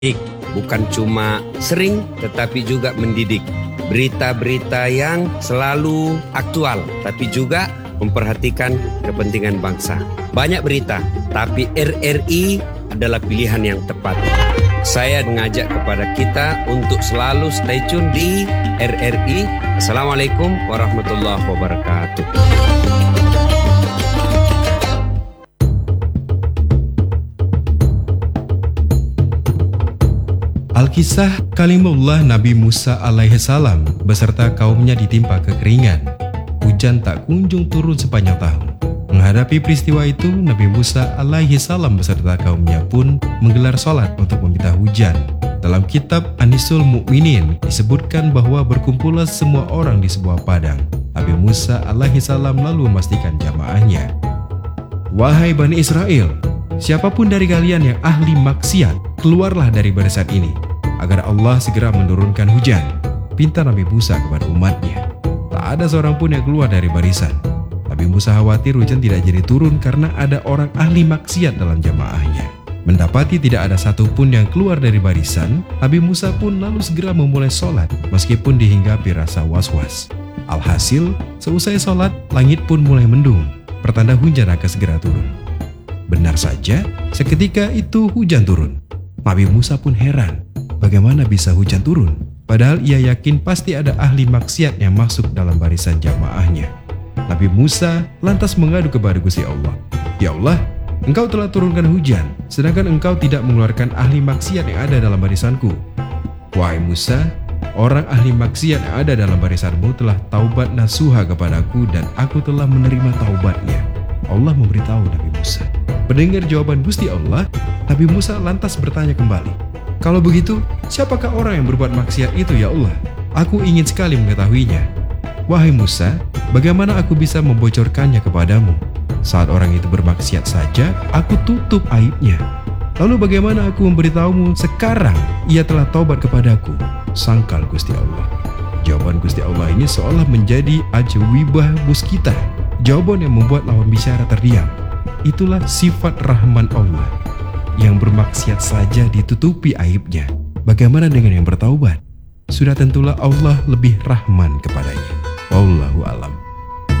bukan cuma sering tetapi juga mendidik. Berita-berita yang selalu aktual tapi juga memperhatikan kepentingan bangsa. Banyak berita, tapi RRI adalah pilihan yang tepat. Saya mengajak kepada kita untuk selalu stay tune di RRI. Assalamualaikum warahmatullahi wabarakatuh. Alkisah kalimullah Nabi Musa alaihissalam beserta kaumnya ditimpa kekeringan. Hujan tak kunjung turun sepanjang tahun. Menghadapi peristiwa itu, Nabi Musa alaihissalam beserta kaumnya pun menggelar sholat untuk meminta hujan. Dalam kitab Anisul Mukminin disebutkan bahwa berkumpullah semua orang di sebuah padang. Nabi Musa alaihissalam lalu memastikan jamaahnya, "Wahai Bani Israel, siapapun dari kalian yang ahli maksiat, keluarlah dari barisan ini, agar Allah segera menurunkan hujan," pinta Nabi Musa kepada umatnya. Tak ada seorang pun yang keluar dari barisan. Nabi Musa khawatir hujan tidak jadi turun karena ada orang ahli maksiat dalam jamaahnya. Mendapati tidak ada satupun yang keluar dari barisan, Nabi Musa pun lalu segera memulai sholat meskipun dihinggapi rasa was-was. Alhasil, seusai sholat, langit pun mulai mendung, pertanda hujan akan segera turun. Benar saja, seketika itu hujan turun. Nabi Musa pun heran, bagaimana bisa hujan turun? Padahal ia yakin pasti ada ahli maksiat yang masuk dalam barisan jamaahnya. Nabi Musa lantas mengadu kepada Gusti Allah, "Ya Allah, Engkau telah turunkan hujan, sedangkan Engkau tidak mengeluarkan ahli maksiat yang ada dalam barisanku. Wahai Musa, orang ahli maksiat yang ada dalam barisanmu telah taubat nasuha kepadaku dan aku telah menerima taubatnya." Allah memberitahu Nabi Musa. Mendengar jawaban Gusti Allah, Nabi Musa lantas bertanya kembali, "Kalau begitu, siapakah orang yang berbuat maksiat itu ya Allah? Aku ingin sekali mengetahuinya." "Wahai Musa, bagaimana aku bisa membocorkannya kepadamu? Saat orang itu bermaksiat saja, aku tutup aibnya. Lalu bagaimana aku memberitahumu sekarang ia telah taubat kepadaku?" Sangkal Gusti Allah. Jawaban Gusti Allah ini seolah menjadi ajwibah muskitah, jawaban yang membuat lawan bicara terdiam. Itulah sifat Rahman Allah. Yang bermaksiat saja ditutupi aibnya. Bagaimana dengan yang bertaubat? Sudah tentulah Allah lebih Rahman kepadanya. Wallahu a'lam.